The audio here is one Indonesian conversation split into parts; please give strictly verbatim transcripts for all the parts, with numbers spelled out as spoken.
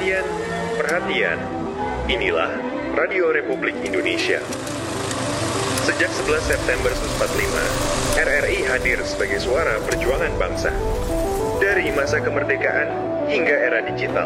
Perhatian, perhatian. Inilah Radio Republik Indonesia. Sejak sebelas September seribu sembilan ratus empat puluh lima, R R I hadir sebagai suara perjuangan bangsa. Dari masa kemerdekaan hingga era digital.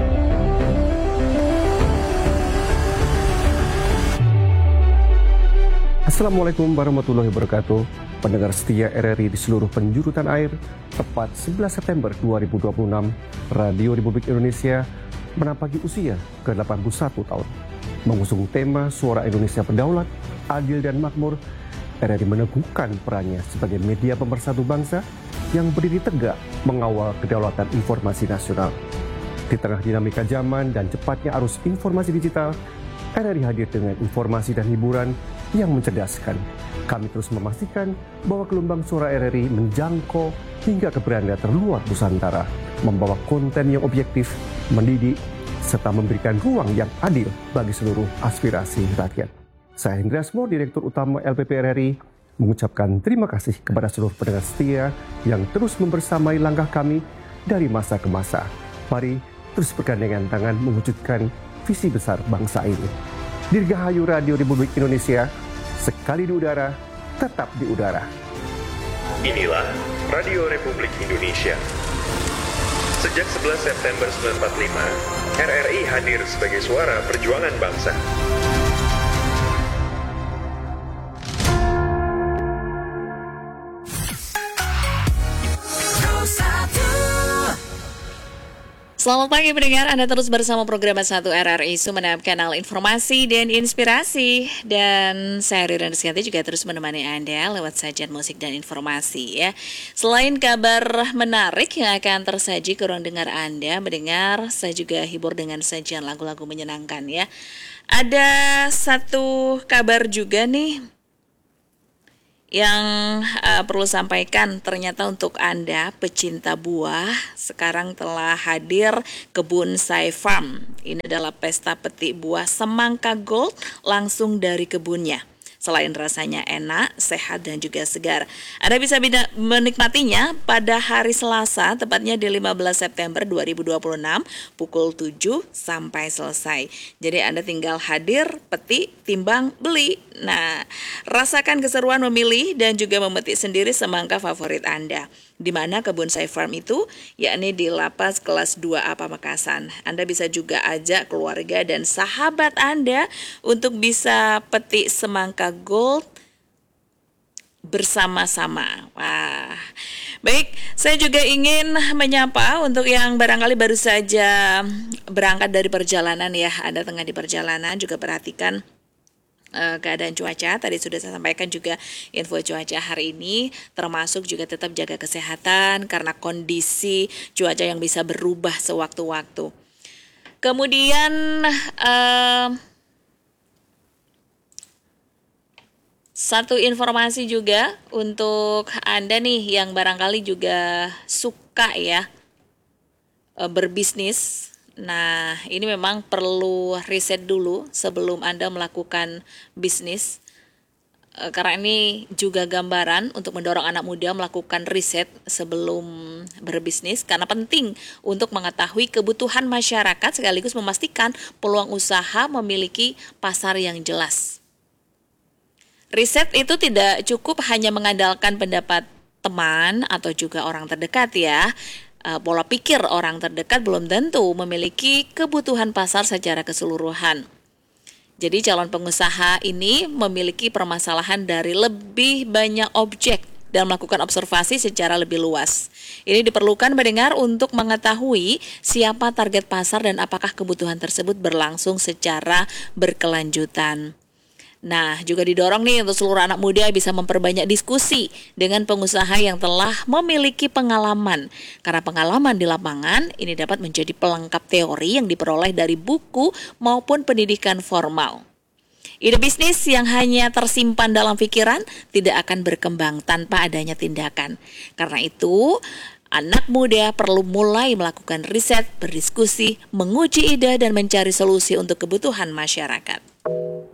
Assalamualaikum warahmatullahi wabarakatuh. Pendengar setia R R I di seluruh penjuru tanah air, tepat sebelas September dua ribu dua puluh enam, Radio Republik Indonesia menapaki usia ke delapan puluh satu tahun. Mengusung tema Suara Indonesia Berdaulat, Adil dan Makmur, R R I meneguhkan perannya sebagai media pemersatu bangsa yang berdiri tegak mengawal kedaulatan informasi nasional. Di tengah dinamika zaman dan cepatnya arus informasi digital, R R I hadir dengan informasi dan hiburan yang mencerdaskan. Kami terus memastikan bahwa gelombang suara R R I menjangkau hingga ke beranda terluar Nusantara, membawa konten yang objektif, mendidik, serta memberikan ruang yang adil bagi seluruh aspirasi rakyat. Saya Hendra Asmor, Direktur Utama L P P R R I, mengucapkan terima kasih kepada seluruh pendengar setia yang terus membersamai langkah kami dari masa ke masa. Mari terus bergandengan tangan mewujudkan visi besar bangsa ini. Dirgahayu Radio Republik Indonesia, sekali di udara, tetap di udara. Inilah Radio Republik Indonesia. Sejak sebelas September seribu sembilan ratus empat puluh lima, R R I hadir sebagai suara perjuangan bangsa. Selamat pagi pendengar, Anda terus bersama program satu R R I Sumeneb, kanal informasi dan inspirasi. Dan saya Rira Rizkyanti juga terus menemani Anda lewat sajian musik dan informasi ya. Selain kabar menarik yang akan tersaji ke ruang dengar Anda mendengar, saya juga hibur dengan sajian lagu-lagu menyenangkan ya. Ada satu kabar juga nih yang uh, perlu sampaikan, ternyata untuk Anda pecinta buah, sekarang telah hadir Kebun Sai Farm. Ini adalah pesta petik buah semangka gold langsung dari kebunnya. Selain rasanya enak, sehat dan juga segar, Anda bisa menikmatinya pada hari Selasa, tepatnya di lima belas September dua ribu dua puluh enam, pukul tujuh sampai selesai. Jadi Anda tinggal hadir, petik, timbang, beli. Nah, rasakan keseruan memilih dan juga memetik sendiri semangka favorit Anda. Di mana Kebun Sai Farm itu, yakni di Lapas Kelas dua A Pamekasan. Anda bisa juga ajak keluarga dan sahabat Anda untuk bisa petik semangka gold bersama-sama. Wah, baik, saya juga ingin menyapa untuk yang barangkali baru saja berangkat dari perjalanan ya. Anda tengah di perjalanan, juga perhatikan keadaan cuaca. Tadi sudah saya sampaikan juga info cuaca hari ini, termasuk juga tetap jaga kesehatan karena kondisi cuaca yang bisa berubah sewaktu-waktu. Kemudian uh, satu informasi juga untuk Anda nih yang barangkali juga suka ya uh, berbisnis. Nah, ini memang perlu riset dulu sebelum Anda melakukan bisnis. E, karena ini juga gambaran untuk mendorong anak muda melakukan riset sebelum berbisnis. Karena penting untuk mengetahui kebutuhan masyarakat sekaligus memastikan peluang usaha memiliki pasar yang jelas. Riset itu tidak cukup hanya mengandalkan pendapat teman atau juga orang terdekat ya. Uh, pola pikir orang terdekat belum tentu memiliki kebutuhan pasar secara keseluruhan. Jadi calon pengusaha ini memiliki permasalahan dari lebih banyak objek dan melakukan observasi secara lebih luas. Ini diperlukan mendengar untuk mengetahui siapa target pasar dan apakah kebutuhan tersebut berlangsung secara berkelanjutan. Nah, juga didorong nih untuk seluruh anak muda bisa memperbanyak diskusi dengan pengusaha yang telah memiliki pengalaman. Karena pengalaman di lapangan ini dapat menjadi pelengkap teori yang diperoleh dari buku maupun pendidikan formal. Ide bisnis yang hanya tersimpan dalam pikiran tidak akan berkembang tanpa adanya tindakan. Karena itu, anak muda perlu mulai melakukan riset, berdiskusi, menguji ide dan mencari solusi untuk kebutuhan masyarakat.